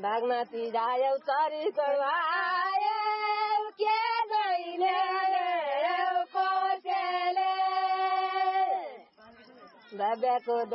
भागमाथि जायौ चरी चढायौ के जहिले कोसेले भव्यको